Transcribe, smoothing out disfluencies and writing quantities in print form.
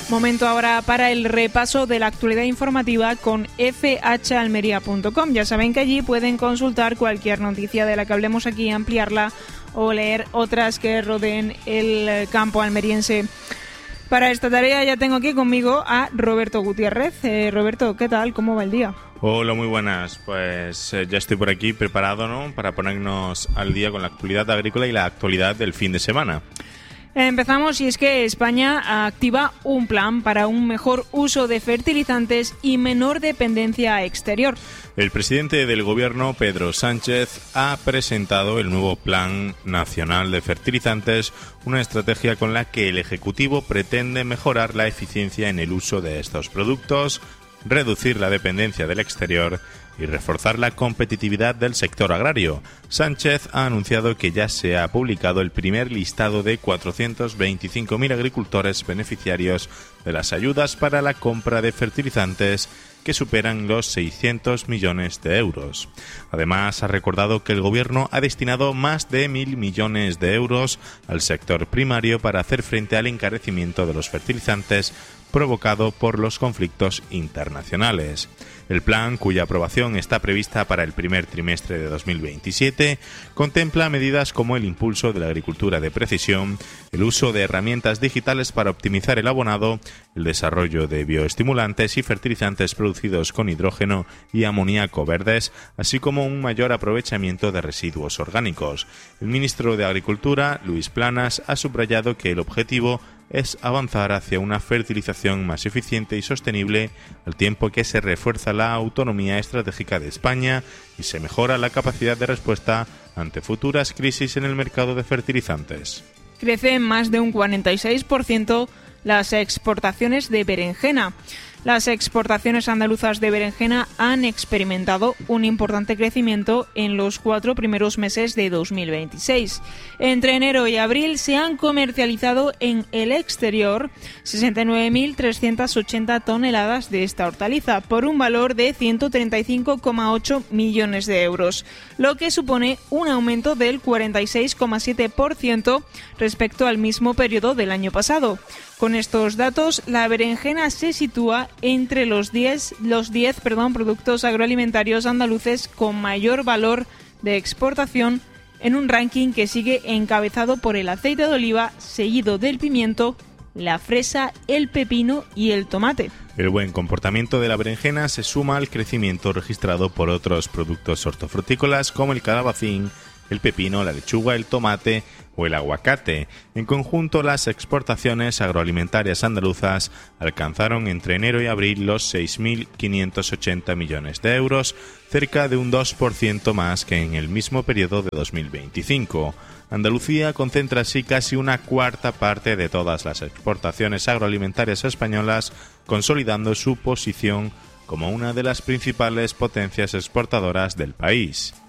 Momento ahora para el repaso de la actualidad informativa con fhalmería.com. Ya saben que allí pueden consultar cualquier noticia de la que hablemos aquí, ampliarla o leer otras que rodeen el campo almeriense. Para esta tarea ya tengo aquí conmigo a Roberto Gutiérrez. Roberto, ¿qué tal? ¿Cómo va el día? Hola, muy buenas. Pues ya estoy por aquí preparado, ¿no?, para ponernos al día con la actualidad agrícola y la actualidad del fin de semana. Empezamos, y es que España activa un plan para un mejor uso de fertilizantes y menor dependencia exterior. El presidente del Gobierno, Pedro Sánchez, ha presentado el nuevo Plan Nacional de Fertilizantes, una estrategia con la que el Ejecutivo pretende mejorar la eficiencia en el uso de estos productos, reducir la dependencia del exterior y reforzar la competitividad del sector agrario. Sánchez ha anunciado que ya se ha publicado el primer listado de 425.000 agricultores beneficiarios de las ayudas para la compra de fertilizantes, que superan los 600 millones de euros. Además, ha recordado que el Gobierno ha destinado más de 1.000 millones de euros al sector primario para hacer frente al encarecimiento de los fertilizantes provocado por los conflictos internacionales. El plan, cuya aprobación está prevista para el primer trimestre de 2027, contempla medidas como el impulso de la agricultura de precisión, el uso de herramientas digitales para optimizar el abonado, el desarrollo de bioestimulantes y fertilizantes producidos con hidrógeno y amoníaco verdes, así como un mayor aprovechamiento de residuos orgánicos. El ministro de Agricultura, Luis Planas, ha subrayado que el objetivo es avanzar hacia una fertilización más eficiente y sostenible, al tiempo que se refuerza la autonomía estratégica de España y se mejora la capacidad de respuesta ante futuras crisis en el mercado de fertilizantes. Crece más de un 46% las exportaciones de berenjena. Las exportaciones andaluzas de berenjena han experimentado un importante crecimiento en los 4 primeros meses de 2026. Entre enero y abril se han comercializado en el exterior 69.380 toneladas de esta hortaliza por un valor de 135,8 millones de euros, lo que supone un aumento del 46,7% respecto al mismo periodo del año pasado. Con estos datos, la berenjena se sitúa entre los 10 productos agroalimentarios andaluces con mayor valor de exportación, en un ranking que sigue encabezado por el aceite de oliva, seguido del pimiento, la fresa, el pepino y el tomate. El buen comportamiento de la berenjena se suma al crecimiento registrado por otros productos hortofrutícolas como el calabacín, el pepino, la lechuga, el tomate o el aguacate. En conjunto, las exportaciones agroalimentarias andaluzas alcanzaron entre enero y abril los 6.580 millones de euros, cerca de un 2% más que en el mismo periodo de 2025. Andalucía concentra así casi una cuarta parte de todas las exportaciones agroalimentarias españolas, consolidando su posición como una de las principales potencias exportadoras del país.